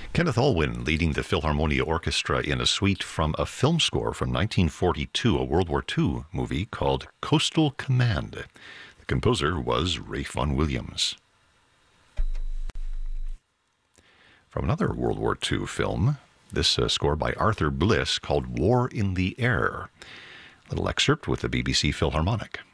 Kenneth Alwyn leading the Philharmonia Orchestra in a suite from a film score from 1942, a World War II movie called Coastal Command. The composer was Ralph Vaughan Williams. From another World War II film, this score by Arthur Bliss called War in the Air. A little excerpt with the BBC Philharmonic.